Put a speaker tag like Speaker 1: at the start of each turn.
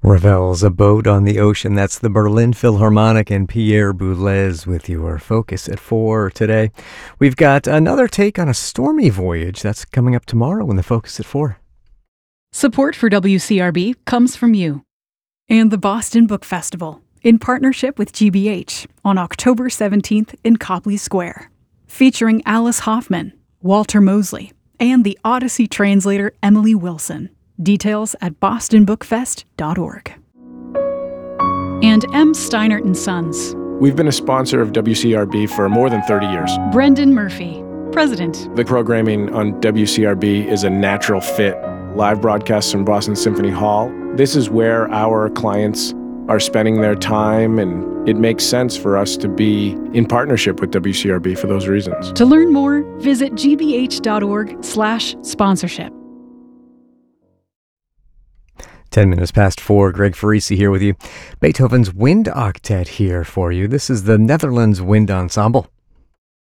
Speaker 1: Ravel's A Boat on the Ocean. That's the Berlin Philharmonic and Pierre Boulez with your Focus at 4 today. We've got another take on a stormy voyage. That's coming up tomorrow in the Focus at 4.
Speaker 2: Support for WCRB comes from you and the Boston Book Festival in partnership with GBH on October 17th in Copley Square, featuring Alice Hoffman, Walter Mosley, and the Odyssey translator Emily Wilson. Details at bostonbookfest.org. And M. Steinert & Sons.
Speaker 3: We've been a sponsor of WCRB for more than 30 years.
Speaker 2: Brendan Murphy, President.
Speaker 3: The programming on WCRB is a natural fit. Live broadcasts from Boston Symphony Hall. This is where our clients are spending their time, and it makes sense for us to be in partnership with WCRB for those reasons.
Speaker 2: To learn more, visit gbh.org/sponsorship.
Speaker 1: 10 minutes past 4, Greg Farisi here with you. Beethoven's Wind Octet here for you. This is the Netherlands Wind Ensemble.